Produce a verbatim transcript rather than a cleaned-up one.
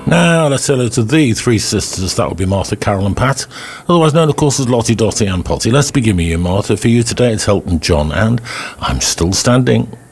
Now, let's hello to the three sisters. That would be Martha, Carol and Pat, otherwise known, of course, as Lottie, Dottie and Potty. Let's begin with you, Martha. For you today, it's Elton John, and I'm Still Standing.